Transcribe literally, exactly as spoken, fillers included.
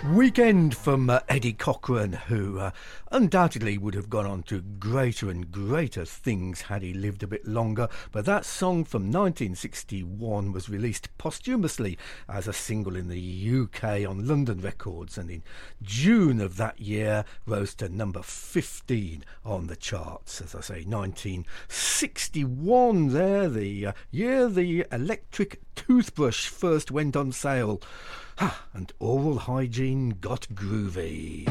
Weekend from uh, Eddie Cochran, who uh, undoubtedly would have gone on to greater and greater things had he lived a bit longer, but that song from nineteen sixty-one was released posthumously as a single in the U K on London Records, and in June of that year rose to number fifteen on the charts. As I say, nineteen sixty-one there, the uh, year the electric toothbrush first went on sale. Ah, and oral hygiene got groovy.